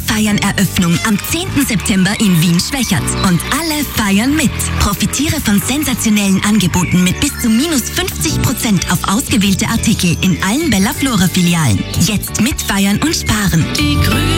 feiern Eröffnung am 10. September in Wien-Schwächert. Und alle feiern mit. Profitiere von sensationellen Angeboten mit bis zu minus 50% auf ausgewählte Artikel in allen Bella Flora Filialen. Jetzt mitfeiern und sparen. Die Grünen.